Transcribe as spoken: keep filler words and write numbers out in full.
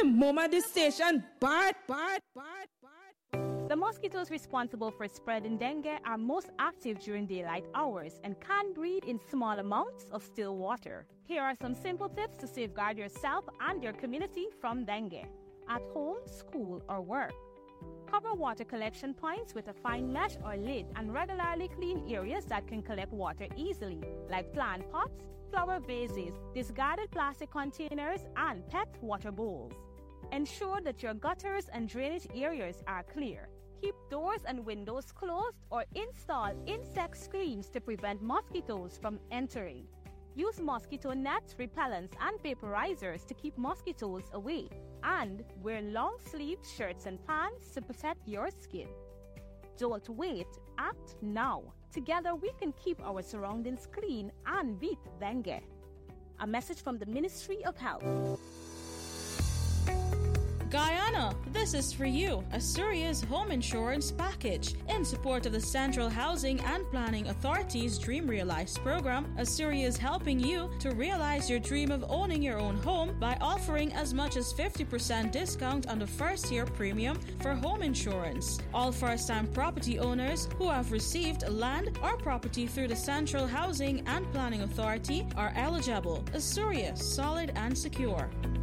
the moment this station bad, bad, bad, bad. The mosquitoes responsible for spreading dengue are most active during daylight hours and can breed in small amounts of still water. Here are some simple tips to safeguard yourself and your community from dengue. At home, school, or work. Cover water collection points with a fine mesh or lid and regularly clean areas that can collect water easily, like plant pots, flower vases, discarded plastic containers, and pet water bowls. Ensure that your gutters and drainage areas are clear. Keep doors and windows closed or install insect screens to prevent mosquitoes from entering. Use mosquito nets, repellents, and vaporizers to keep mosquitoes away. And wear long-sleeved shirts and pants to protect your skin. Don't wait, act now. Together we can keep our surroundings clean and beat dengue. A message from the Ministry of Health. Guyana, this is for you, Asturia's home insurance package. In support of the Central Housing and Planning Authority's Dream Realized program, Asturia's is helping you to realize your dream of owning your own home by offering as much as fifty percent discount on the first year premium for home insurance. All first-time property owners who have received land or property through the Central Housing and Planning Authority are eligible. Asturias, solid and secure.